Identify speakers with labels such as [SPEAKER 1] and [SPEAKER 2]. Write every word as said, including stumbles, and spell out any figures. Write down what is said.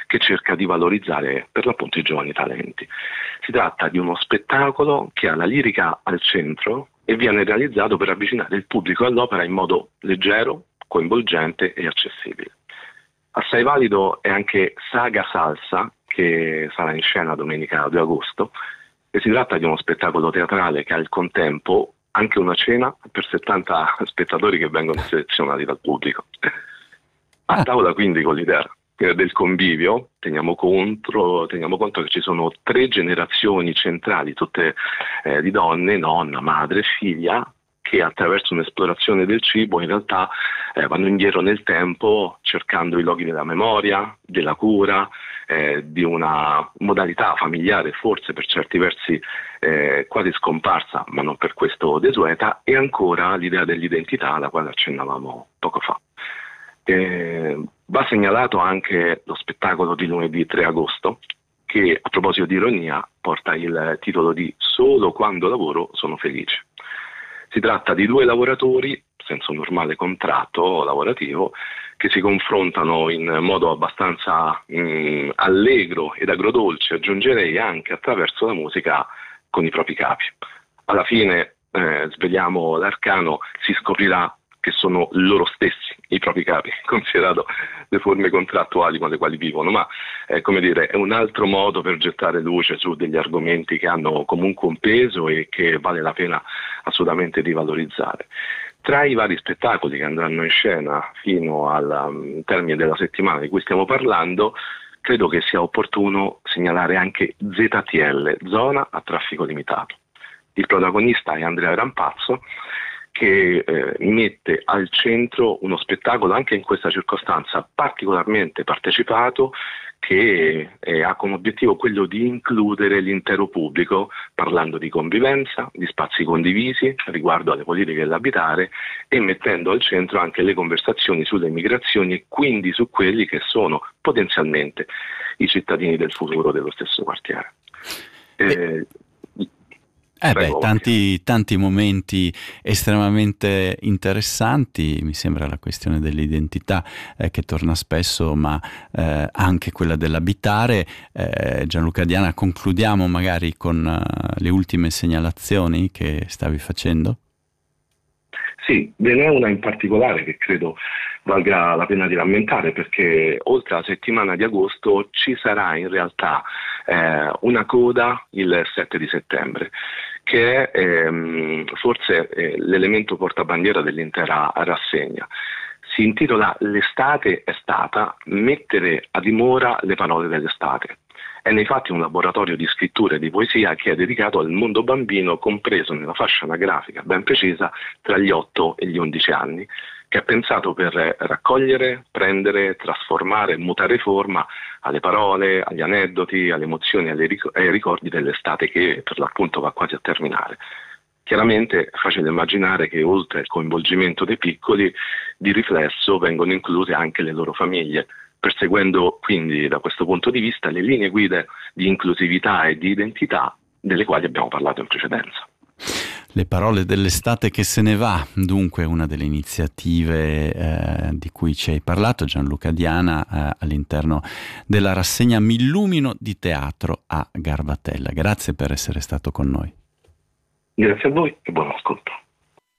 [SPEAKER 1] che cerca di valorizzare per l'appunto i giovani talenti. Si tratta di uno spettacolo che ha la lirica al centro e viene realizzato per avvicinare il pubblico all'opera in modo leggero, coinvolgente e accessibile. Assai valido è anche Saga Salsa, che sarà in scena domenica due agosto, e si tratta di uno spettacolo teatrale che ha al contempo anche una cena per settanta spettatori che vengono selezionati dal pubblico. A tavola quindi con l'idea del convivio teniamo conto, teniamo conto che ci sono tre generazioni centrali, tutte eh, di donne, nonna, madre, figlia, che attraverso un'esplorazione del cibo in realtà eh, vanno indietro nel tempo cercando i loghi della memoria, della cura, eh, di una modalità familiare forse per certi versi eh, quasi scomparsa, ma non per questo desueta, e ancora l'idea dell'identità alla quale accennavamo poco fa. Eh, va segnalato anche lo spettacolo di lunedì tre agosto, che a proposito di ironia porta il titolo di Solo quando lavoro sono felice. Si tratta di due lavoratori, senza un normale contratto lavorativo, che si confrontano in modo abbastanza mh, allegro ed agrodolce, aggiungerei anche attraverso la musica, con i propri capi. Alla fine, eh, sveliamo l'arcano, si scoprirà che sono loro stessi i propri capi, considerato le forme contrattuali con le quali vivono, ma eh, come dire, è un altro modo per gettare luce su degli argomenti che hanno comunque un peso e che vale la pena assolutamente di valorizzare. Tra i vari spettacoli che andranno in scena fino al um, termine della settimana di cui stiamo parlando, credo che sia opportuno segnalare anche Z T L, Zona a Traffico Limitato. Il protagonista è Andrea Rampazzo, che eh, mette al centro uno spettacolo anche in questa circostanza particolarmente partecipato, che eh, ha come obiettivo quello di includere l'intero pubblico, parlando di convivenza, di spazi condivisi riguardo alle politiche dell'abitare e mettendo al centro anche le conversazioni sulle migrazioni e quindi su quelli che sono potenzialmente i cittadini del futuro dello stesso quartiere. Eh,
[SPEAKER 2] Eh beh, tanti, tanti momenti estremamente interessanti, mi sembra la questione dell'identità eh, che torna spesso, ma eh, anche quella dell'abitare. Eh, Gianluca Diana, concludiamo magari con uh, le ultime segnalazioni che stavi facendo?
[SPEAKER 1] Sì, ve n'è una in particolare che credo valga la pena di rammentare, perché oltre alla settimana di agosto ci sarà in realtà eh, una coda il sette di settembre, che è ehm, forse eh, l'elemento portabandiera dell'intera rassegna. Si intitola L'estate è stata, mettere a dimora le parole dell'estate. È nei fatti un laboratorio di scrittura e di poesia che è dedicato al mondo bambino, compreso nella fascia anagrafica ben precisa tra gli otto e gli undici anni, che è pensato per raccogliere, prendere, trasformare, mutare forma alle parole, agli aneddoti, alle emozioni, alle ric- ai ricordi dell'estate che per l'appunto va quasi a terminare. Chiaramente è facile immaginare che oltre al coinvolgimento dei piccoli, di riflesso vengono incluse anche le loro famiglie, perseguendo quindi da questo punto di vista le linee guida di inclusività e di identità delle quali abbiamo parlato in precedenza.
[SPEAKER 2] Le parole dell'estate che se ne va, dunque una delle iniziative eh, di cui ci hai parlato, Gianluca Diana, eh, all'interno della rassegna M'illumino di teatro a Garbatella. Grazie per essere stato con noi.
[SPEAKER 1] Grazie a voi e buon ascolto.